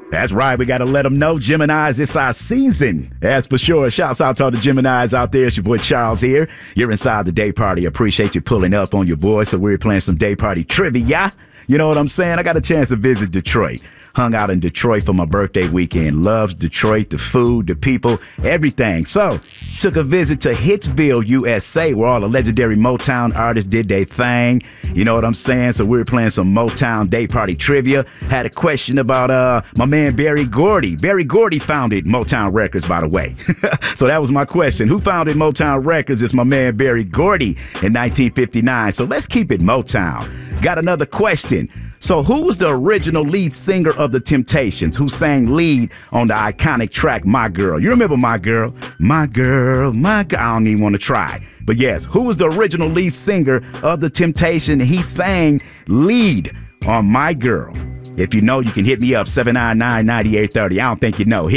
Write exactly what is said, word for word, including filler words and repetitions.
That's right. We got to let them know, Geminis, it's our season. That's for sure. Shouts out to all the Geminis out there. It's your boy Charles here. You're inside the day party. Appreciate you pulling up on your boy. So we're playing some day party trivia. You know what I'm saying? I got a chance to visit Detroit. Hung out in Detroit for my birthday weekend. Loves Detroit, the food, the people, everything. So, took a visit to Hitsville, U S A, where all the legendary Motown artists did their thing. You know what I'm saying? So we were playing some Motown Day Party trivia. Had a question about uh my man Berry Gordy. Berry Gordy founded Motown Records, by the way. So that was my question. Who founded Motown Records? It's my man Berry Gordy in nineteen fifty-nine. So let's keep it Motown. Got another question. So who was the original lead singer of The Temptations who sang lead on the iconic track My Girl? You remember My Girl? My Girl, My Girl. I don't even want to try. But yes, who was the original lead singer of The Temptations? He sang lead on My Girl. If you know, you can hit me up, seven nine nine, nine eight three zero. I don't think you know. Hit